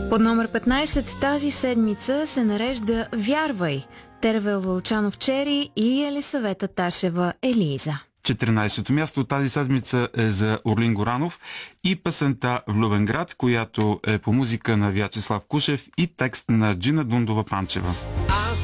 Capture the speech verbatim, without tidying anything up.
Под номер петнайсет тази седмица се нарежда "Вярвай", Тервел Вълчанов Чери и Елисавета Ташева Елиза. четиринайсето място тази седмица е за Орлин Горанов и песента "Влюбен град", която е по музика на Вячеслав Кушев и текст на Джина Дундова Панчева.